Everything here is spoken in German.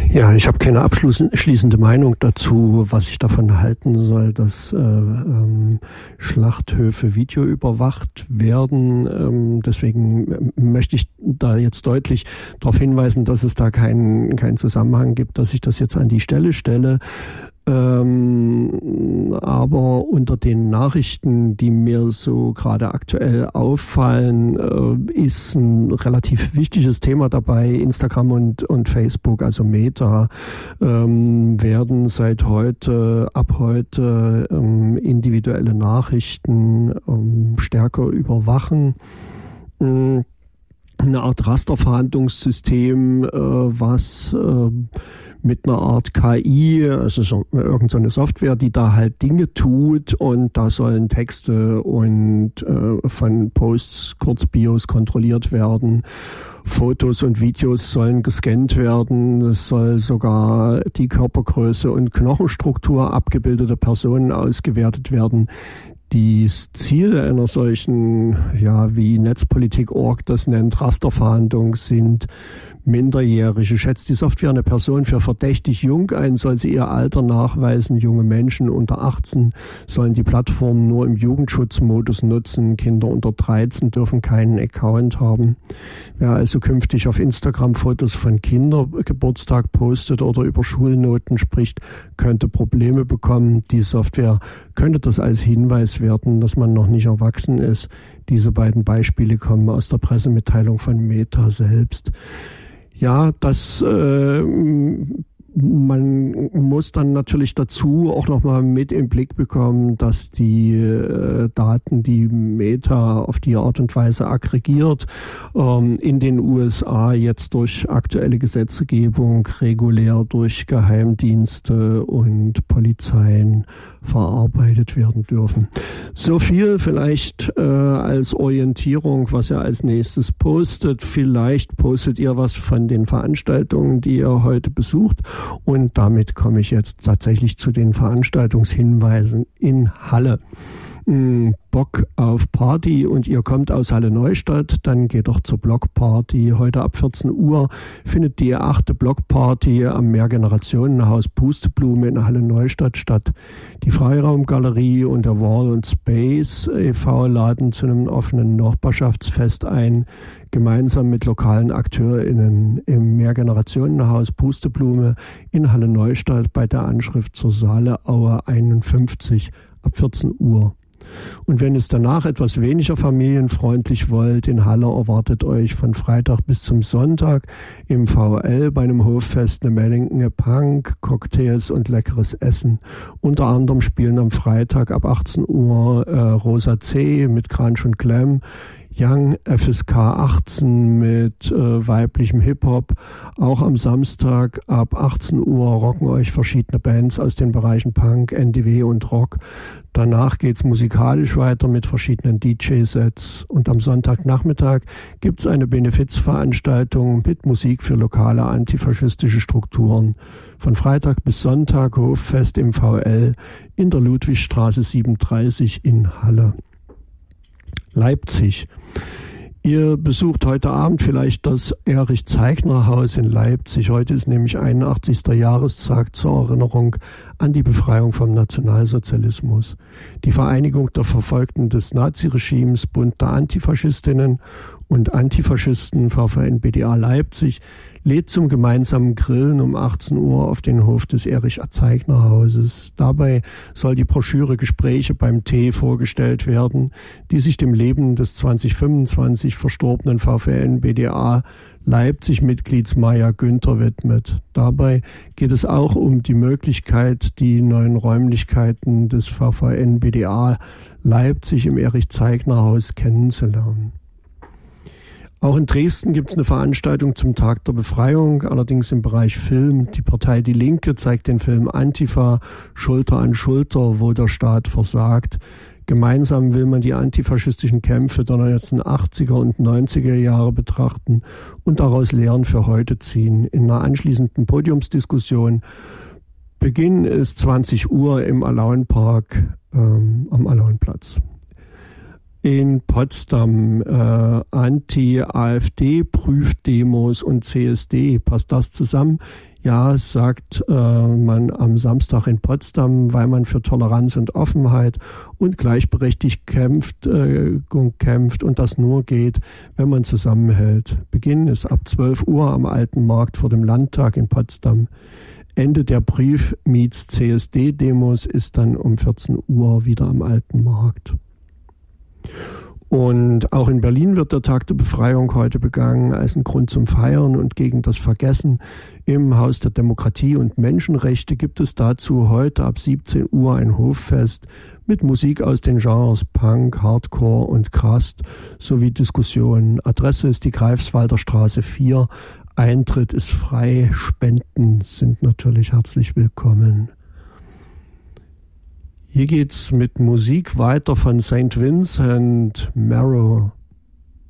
Ja, ich habe keine abschließende Meinung dazu, was ich davon halten soll, dass Schlachthöfe videoüberwacht werden. Deswegen möchte ich da jetzt deutlich darauf hinweisen, dass es da keinen Zusammenhang gibt, dass ich das jetzt an die Stelle stelle. Aber unter den Nachrichten, die mir so gerade aktuell auffallen, ist ein relativ wichtiges Thema dabei. Instagram und Facebook, also Meta, werden ab heute individuelle Nachrichten stärker überwachen. Eine Art Rasterverhandlungssystem, was mit einer Art KI, also irgendeine Software, die da halt Dinge tut, und da sollen Texte und von Posts, Kurzbios kontrolliert werden. Fotos und Videos sollen gescannt werden. Es soll sogar die Körpergröße und Knochenstruktur abgebildeter Personen ausgewertet werden. Das Ziel einer solchen, wie Netzpolitik.org das nennt, Rasterverhandlung, sind Minderjährige. Schätzt die Software eine Person für verdächtig jung ein, soll sie ihr Alter nachweisen. Junge Menschen unter 18 sollen die Plattform nur im Jugendschutzmodus nutzen. Kinder unter 13 dürfen keinen Account haben. Wer also künftig auf Instagram Fotos von Kindergeburtstag postet oder über Schulnoten spricht, könnte Probleme bekommen. Die Software könnte das als Hinweis werten, dass man noch nicht erwachsen ist. Diese beiden Beispiele kommen aus der Pressemitteilung von Meta selbst. Ja, man muss dann natürlich dazu auch nochmal mit im Blick bekommen, dass die Daten, die Meta auf die Art und Weise aggregiert, in den USA jetzt durch aktuelle Gesetzgebung regulär durch Geheimdienste und Polizeien verarbeitet werden dürfen. So viel vielleicht als Orientierung, was ihr als nächstes postet. Vielleicht postet ihr was von den Veranstaltungen, die ihr heute besucht. Und damit komme ich jetzt tatsächlich zu den Veranstaltungshinweisen in Halle. Bock auf Party und ihr kommt aus Halle Neustadt, dann geht doch zur Blockparty. Heute ab 14 Uhr findet die 8. Blockparty am Mehrgenerationenhaus Pusteblume in Halle Neustadt statt. Die Freiraumgalerie und der Wall & Space e.V. laden zu einem offenen Nachbarschaftsfest ein, gemeinsam mit lokalen AkteurInnen im Mehrgenerationenhaus Pusteblume in Halle Neustadt bei der Anschrift zur Saaleaue 51 ab 14 Uhr. Und wenn es danach etwas weniger familienfreundlich wollt, in Halle erwartet euch von Freitag bis zum Sonntag im VL bei einem Hoffest eine Menge Punk, Cocktails und leckeres Essen. Unter anderem spielen am Freitag ab 18 Uhr Rosa C. mit Crunch und Glam, Young FSK 18 mit weiblichem Hip-Hop. Auch am Samstag ab 18 Uhr rocken euch verschiedene Bands aus den Bereichen Punk, NDW und Rock. Danach geht's musikalisch weiter mit verschiedenen DJ-Sets. Und am Sonntagnachmittag gibt's eine Benefizveranstaltung mit Musik für lokale antifaschistische Strukturen. Von Freitag bis Sonntag Hoffest im VL in der Ludwigstraße 37 in Halle. Leipzig. Ihr besucht heute Abend vielleicht das Erich-Zeigner-Haus in Leipzig. Heute ist nämlich 81. Jahrestag zur Erinnerung an die Befreiung vom Nationalsozialismus. Die Vereinigung der Verfolgten des Naziregimes, Bund der Antifaschistinnen und Antifaschisten VVN-BDA Leipzig lädt zum gemeinsamen Grillen um 18 Uhr auf den Hof des Erich-Zeigner-Hauses. Dabei soll die Broschüre Gespräche beim Tee vorgestellt werden, die sich dem Leben des 2025 verstorbenen VVN-BDA Leipzig-Mitglieds Maja Günther widmet. Dabei geht es auch um die Möglichkeit, die neuen Räumlichkeiten des VVN-BDA Leipzig im Erich-Zeigner-Haus kennenzulernen. Auch in Dresden gibt es eine Veranstaltung zum Tag der Befreiung, allerdings im Bereich Film. Die Partei Die Linke zeigt den Film Antifa Schulter an Schulter, wo der Staat versagt. Gemeinsam will man die antifaschistischen Kämpfe der 1980er und 90er Jahre betrachten und daraus Lehren für heute ziehen. In einer anschließenden Podiumsdiskussion. Beginn ist 20 Uhr im Alaunpark am Alaunplatz. In Potsdam Anti-AfD-Prüfdemos und CSD. Passt das zusammen? Ja, sagt man am Samstag in Potsdam, weil man für Toleranz und Offenheit und Gleichberechtigung kämpft und das nur geht, wenn man zusammenhält. Beginn ist ab 12 Uhr am Alten Markt vor dem Landtag in Potsdam. Ende der Brief-CSD-Demos ist dann um 14 Uhr wieder am Alten Markt. Und auch in Berlin wird der Tag der Befreiung heute begangen als ein Grund zum Feiern und gegen das Vergessen. Im Haus der Demokratie und Menschenrechte gibt es dazu heute ab 17 Uhr ein Hoffest mit Musik aus den Genres Punk, Hardcore und Crust sowie Diskussionen. Adresse ist die Greifswalder Straße 4. Eintritt ist frei. Spenden sind natürlich herzlich willkommen. Hier geht's mit Musik weiter von St. Vincent Marrow.